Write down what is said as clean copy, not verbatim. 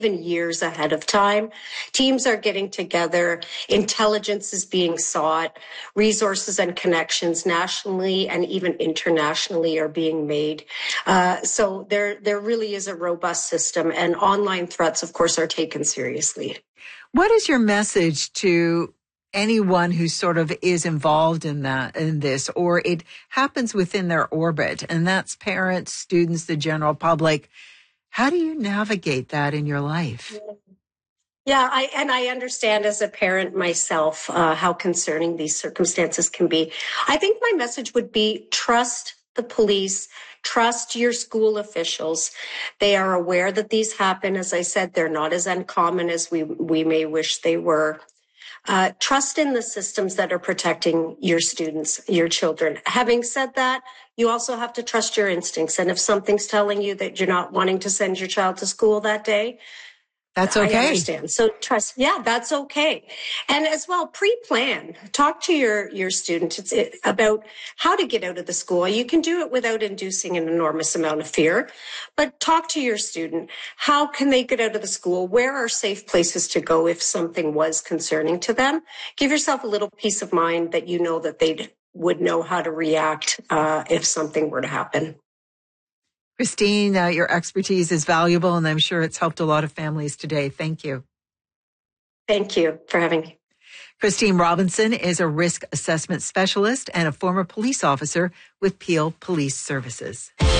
even years ahead of time. Teams are getting together. Intelligence is being sought. Resources and connections nationally and even internationally are being made. So there really is a robust system, and online threats, of course, are taken seriously. What is your message to anyone who sort of is involved in this, or it happens within their orbit, and that's parents, students, the general public? How do you navigate that in your life? Yeah, I understand as a parent myself how concerning these circumstances can be. I think my message would be trust the police, trust your school officials. They are aware that these happen. As I said, they're not as uncommon as we may wish they were. Trust in the systems that are protecting your students, your children. Having said that, you also have to trust your instincts. And if something's telling you that you're not wanting to send your child to school that day, that's okay. I understand. So trust. Yeah, that's okay. And as well, pre-plan. Talk to your student. It's about how to get out of the school. You can do it without inducing an enormous amount of fear, but talk to your student. How can they get out of the school? Where are safe places to go if something was concerning to them? Give yourself a little peace of mind that you know that they would know how to react if something were to happen. Christine, your expertise is valuable, and I'm sure it's helped a lot of families today. Thank you. Thank you for having me. Christine Robinson is a risk assessment specialist and a former police officer with Peel Police Services.